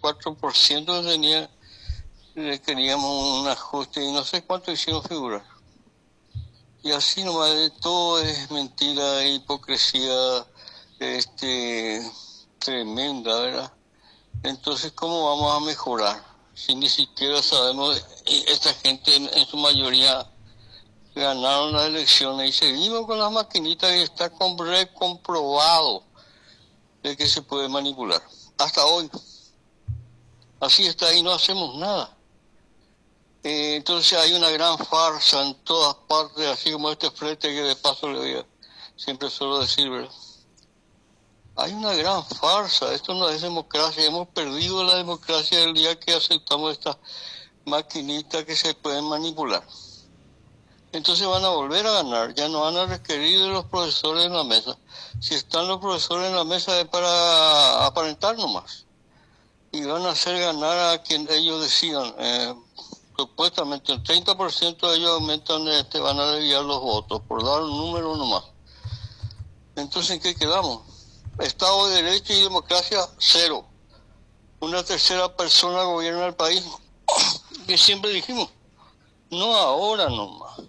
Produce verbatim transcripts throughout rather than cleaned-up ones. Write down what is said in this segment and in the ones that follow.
cuatro por ciento tenía, le queríamos un ajuste y no sé cuánto hicieron figurar. Y así nomás, todo es mentira, hipocresía, este, tremenda, ¿verdad? Entonces, ¿cómo vamos a mejorar? Si ni siquiera sabemos, esta gente en, en su mayoría ganaron las elecciones y seguimos con las maquinitas y está comprobado de que se puede manipular. Hasta hoy. Así está y no hacemos nada. Eh, entonces hay una gran farsa en todas partes, así como este frente que de paso le voy a siempre suelo decir, ¿verdad? Hay una gran farsa, esto no es democracia, hemos perdido la democracia el día que aceptamos estas maquinitas que se pueden manipular. Entonces van a volver a ganar, ya no van a requerir de los profesores en la mesa. Si están los profesores en la mesa es para aparentar nomás. Y van a hacer ganar a quien ellos decidan. Eh, supuestamente el treinta por ciento de ellos aumentan, este, van a desviar los votos, por dar un número nomás. Entonces, ¿en qué quedamos? Estado de Derecho y democracia, cero. Una tercera persona gobierna el país, que siempre dijimos, no ahora nomás.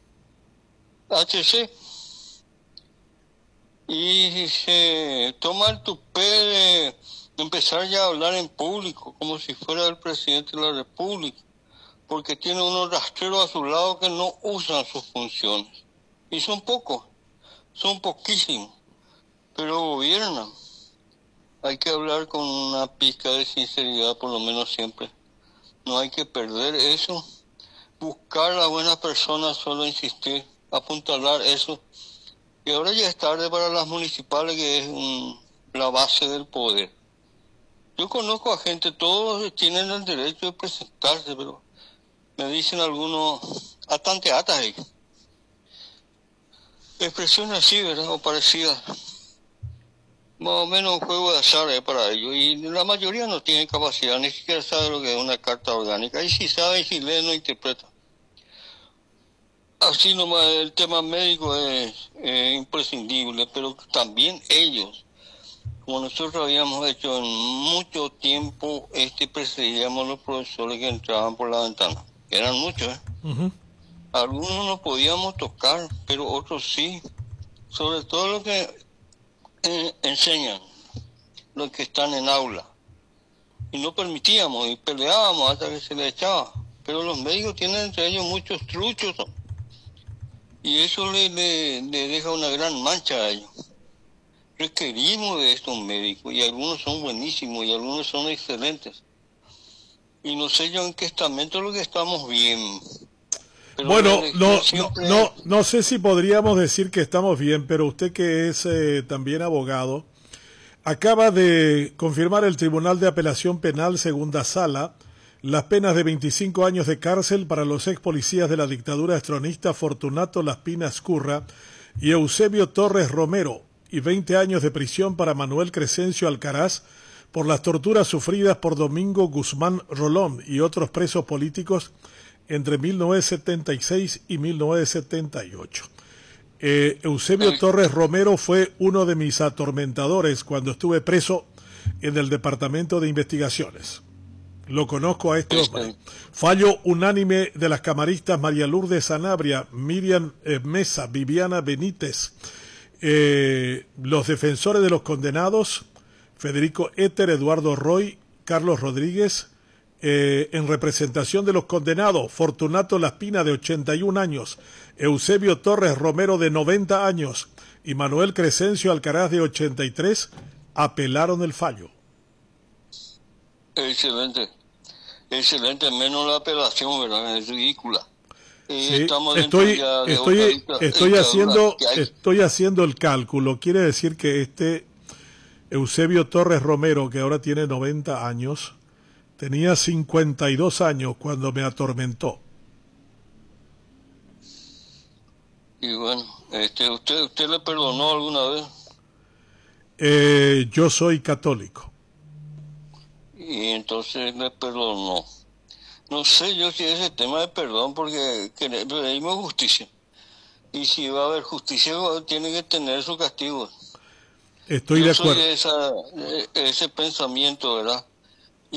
H C. Y se toma el tupé de empezar ya a hablar en público, como si fuera el presidente de la República, porque tiene unos rastreros a su lado que no usan sus funciones. Y son pocos, son poquísimos, pero gobiernan. Hay que hablar con una pizca de sinceridad, por lo menos siempre. No hay que perder eso. Buscar a las buenas personas, solo insistir, apuntalar eso. Y ahora ya es tarde para las municipales, que es un, la base del poder. Yo conozco a gente, todos tienen el derecho de presentarse, pero me dicen algunos, atante atas ahí. Expresiones así, ¿verdad? O parecidas. Más o menos un juego de azar es para ellos. Y la mayoría no tiene capacidad, ni siquiera sabe lo que es una carta orgánica. Y si sabe, si lee, no interpreta. Así nomás, el tema médico es eh, imprescindible, pero también ellos, como nosotros habíamos hecho en mucho tiempo, este perseguíamos a los profesores que entraban por la ventana. Eran muchos, ¿eh? Uh-huh. Algunos no podíamos tocar, pero otros sí. Sobre todo los que eh, enseñan, los que están en aula. Y no permitíamos, y peleábamos hasta que se les echaba. Pero los médicos tienen entre ellos muchos truchos, ¿no? Y eso le, le, le deja una gran mancha a ellos. Requerimos de estos médicos, y algunos son buenísimos, y algunos son excelentes. Y no sé yo en qué estamento lo que estamos bien. Pero bueno, no, siempre... no, no, no sé si podríamos decir que estamos bien, pero usted que es eh, también abogado, acaba de confirmar el Tribunal de Apelación Penal Segunda Sala las penas de veinticinco años de cárcel para los ex policías de la dictadura estronista Fortunato Laspina Escurra y Eusebio Torres Romero, y veinte años de prisión para Manuel Crescencio Alcaraz por las torturas sufridas por Domingo Guzmán Rolón y otros presos políticos entre mil novecientos setenta y seis y mil novecientos setenta y ocho. Eh, Eusebio Torres Romero fue uno de mis atormentadores cuando estuve preso en el Departamento de Investigaciones. Lo conozco a este hombre. Fallo unánime de las camaristas María Lourdes Sanabria, Miriam eh, Mesa, Viviana Benítez, eh, los defensores de los condenados, Federico Éter, Eduardo Roy, Carlos Rodríguez, eh, en representación de los condenados, Fortunato Laspina, de ochenta y un años, Eusebio Torres Romero, de noventa años, y Manuel Crescencio Alcaraz, de ochenta y tres, apelaron el fallo. Excelente. Excelente, menos la apelación, ¿verdad? Es ridícula. Sí, Estamos estoy de estoy, otra, estoy haciendo estoy haciendo el cálculo. Quiere decir que este Eusebio Torres Romero, que ahora tiene noventa años, tenía cincuenta y dos años cuando me atormentó. Y bueno, este, ¿usted usted le perdonó alguna vez? Eh, yo soy católico. Y entonces le perdonó. No sé yo si ese tema de perdón, porque pedimos justicia. Y si va a haber justicia, tiene que tener su castigo. Estoy yo de acuerdo. Soy de esa, ese pensamiento, ¿verdad?